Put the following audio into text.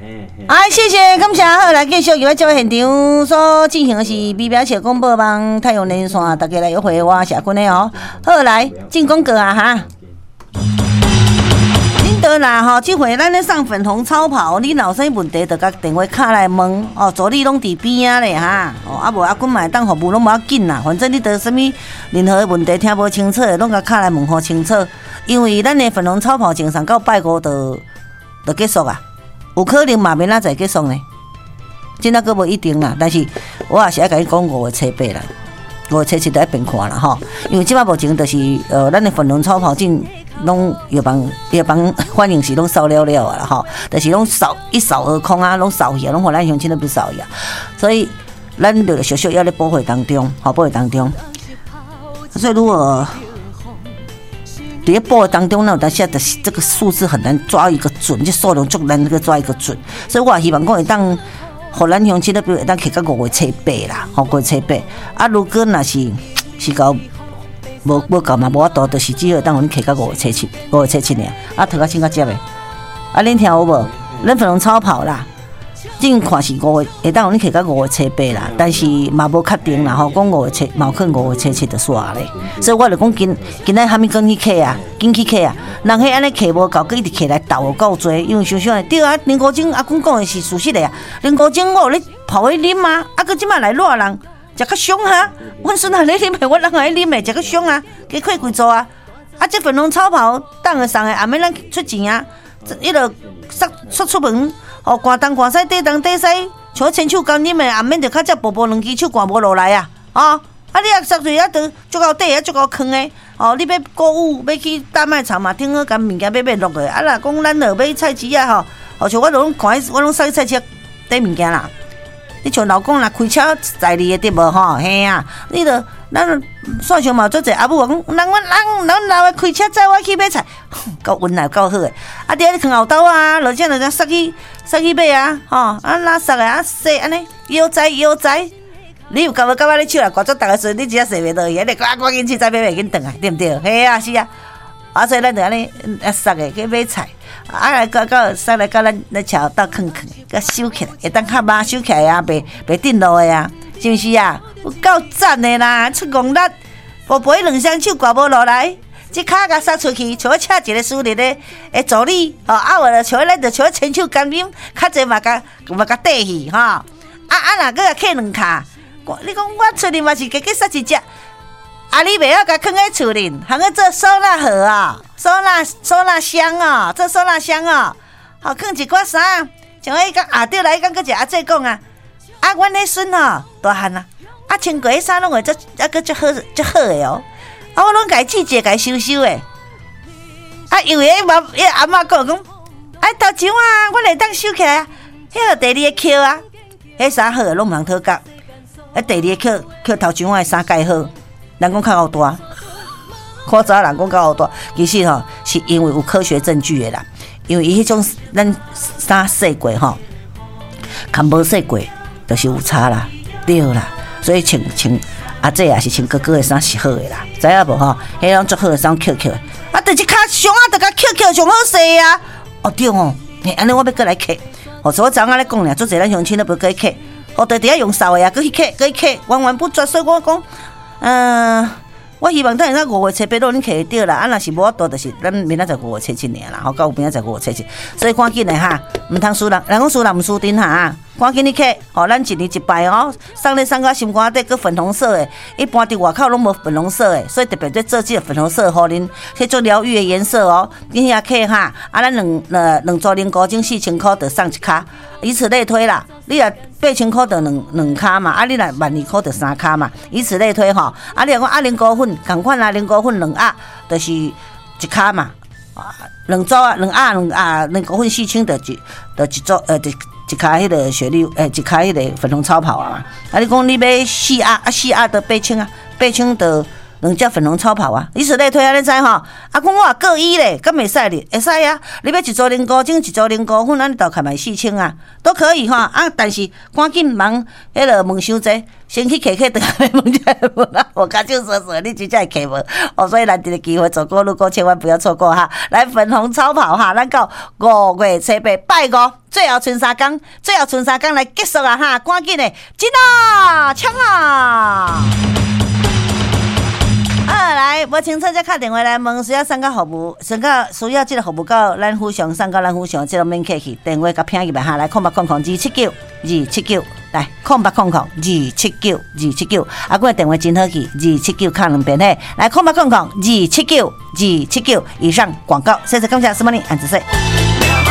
哎，谢谢，感谢。好，来继续由这位现场所进行的是美表社广播网太阳连线，大家来约会我社群的哦。好，来进广告啊哈。恁倒啦吼，这回咱咧上粉红超跑，你若有啥问题，就甲电话卡来问哦。助理拢伫边啊咧哈，哦啊无啊，阮嘛当服务拢无要紧啦。反正你得什么任何问题听无清楚的，拢甲卡来问好清楚。因为咱的粉红超跑正常到拜五就结束啊。有可能嘛，明仔载结束呢，真那个无一定啦。但是我也是爱甲你讲5月初8啦，5月初7就爱变看啦吼。因为即摆目前就是咱的粉红超跑进拢药房反应是拢扫了了啊啦吼，但是拢一扫而空啊，拢扫去啊，拢互咱乡亲都不扫去啊。所以咱就小小要咧保护当中，好保护当中。所以如果在报当中呢，但是这个数字很难抓一个准，这数量足难那个抓一个准，所以我希望讲会当，互咱乡亲咧，比如会当摕到5月初8啦，吼5月初8。啊，如果若是到无够嘛，无法度，就是只好当阮摕到5月初7尔。啊，头壳先较接的，啊，恁听有无？咱粉红超跑啦。正看是5月，会当有你摕到5月初8啦，但是嘛无确定啦吼，讲5月初，嘛有可能5月初7就煞咧，所以我就讲今仔虾米紧去客啊，紧去客啊，人迄安尼客无够，佮一直客来斗够多，因为想想对啊，年糕精阿公讲的是事实的啊，年糕精我有咧泡去啉啊，啊佮即摆来热人，食较凶哈，阮孙仔咧啉的，我人爱啉的，食较凶啊，加开几组啊，啊这粉红超跑当个送的，也免咱出钱啊，伊就杀出门。哦，寒东寒西，短东短西，像亲手干啉的，也免着较只薄薄两支手寒无落来啊！啊，你也杀水啊，都足够短啊，足够坑的。哦，你要购物，要去大卖场嘛，听好干物件买落的。啊啦，讲咱落买菜市啊，吼，像我拢看，我拢送菜市买物件啦。你像老公若开车载你的对无吼？嘿啊，你着咱算上嘛做者阿母讲，人老的开车载我去买菜，够温柔够好诶。啊，伫你藏后兜啊，落只塞去买啊，吼，啊拉塞的啊洗安尼，腰仔，你有感觉你手来刮足逐个水，你只洗袂落去，你赶紧去再买袂紧转来，对毋对？嘿啊，是啊。啊，所以咱就安尼塞的去买菜，啊来到塞来到咱桥到坑，甲收起来，会当较慢收起来啊，袂震落的啊，是毋是啊？有够赞的啦，出戆力，薄薄两双手刮无落来，即骹甲塞出去，像请一个私人的助理，哦，啊，话就像咱就像亲手干啉，较济嘛甲缀去吼，啊，若搁甲客两卡，你讲我出去嘛是加塞一只。啊！你袂晓甲囥喺厝里，通去做收纳盒啊，收纳箱啊，做收纳箱啊，好囥一寡衫，像迄讲对来讲，佮一阿姐讲啊，阮迄孙吼大汉啊，穿过迄衫拢会足足好诶哦，我拢家季节家收诶，因为迄阿嬷讲，头前啊，我会当收起来啊，迄个第二个扣啊，迄衫好拢毋通讨价，第二个扣头前诶衫盖好。人讲较大，看早人讲较大，其实吼是因为有科学证据的啦。因为伊迄种咱衫洗过吼，含无洗过，就是有差啦，对啦。所以穿阿姐也是穿哥哥的衫是好的啦，知影无吼？迄种足好的衫扣扣的，就是骹上啊，就甲扣上好势啊。哦对哦，安尼我要过来扣。所以我昨仔咧讲俩，做侪咱乡亲都不过去扣，就伫遐用扫的啊，去扣，源不绝。所以我讲。我希望等下5月初8拢摕得到啦，若是无法度，就是咱明仔载5月初7尔啦，到明仔载5月初7，所以赶紧的哈，毋通输人讲输人毋输阵哈，赶紧你摕，咱一年一摆哦，送咧送到心肝底，佮粉红色的，一般伫外口拢无粉红色的，所以特别在做这个粉红色，互恁去做疗愈的颜色哦，你遐摕哈，咱两组零高精4000块就送一卡，以此类推啦，你若8000块就两卡嘛，你若12000块就3卡嘛，以此类推吼，你若讲零高粉同款零高粉2盒，就是一卡嘛，两组2盒零高粉4000就一组一卡迄个雪莉一卡迄个粉红超跑啊，你讲你买4盒4盒就8000啊，8000就两只粉红超跑啊，以此类推啊，你知吼？啊，讲我各一咧，敢袂使哩？会使啊！你要一组零股，整一组零股份，咱豆开卖4000啊，都可以哈。啊，但是赶紧忙，迄个问伤济，先去客等下来问才无啦。我甲手说说，你真正会客无？哦，所以难得的机会，走过路过千万不要错过哈！来粉红超跑哈，咱到5月初8拜5，最后剩3天，最后剩3天来结束啊哈！赶紧的，进啊，抢啊！来，无清楚再打电话来问，需要送到服务，需要这个服务到咱府上，送到咱府上，这个免客气，电话甲拼入来哈，来0800-279-279，来0800-279-279，啊，我电话真好记，279卡2遍嘿，来0800-279-279，以上广告，谢谢感谢，什么呢？安子说。